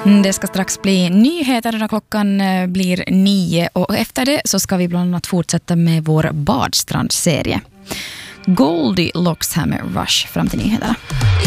Det ska strax bli nyheter när klockan blir 9 och efter det så ska vi bland annat fortsätta med vår badstrandserie. Goldie Loxhammer Rush fram till nyheterna.